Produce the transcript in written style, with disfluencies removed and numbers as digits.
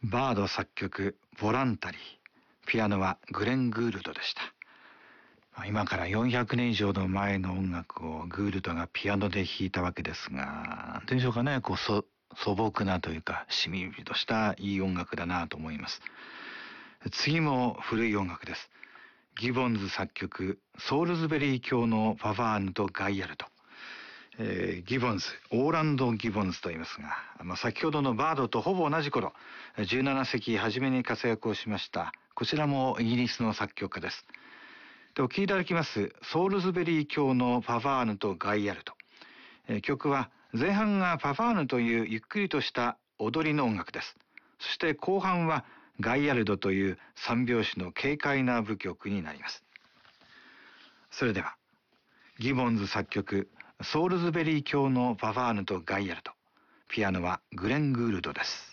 バード作曲ボランタリー、ピアノはグレン・グールドでした。今から400年以上の前の音楽をグールドがピアノで弾いたわけですが、どうでしょうかね、素朴なというかしみりとしたいい音楽だなと思います。次も古い音楽です。ギボンズ作曲ソールズベリー卿のファファーヌとガイヤルド。ギボンズ、オーランド・ギボンズと言いますが、先ほどのバードとほぼ同じ頃、17世紀初めに活躍をしました。こちらもイギリスの作曲家です。でお聴きいただきますソールズベリー卿のファファーヌとガイヤルド。曲は前半がファファーヌというゆっくりとした踊りの音楽です。そして後半はガイヤルドという三拍子の軽快な舞曲になります。それではギボンズ作曲ソールズベリー卿のファファーヌとガイヤルド、ピアノはグレン・グールドです。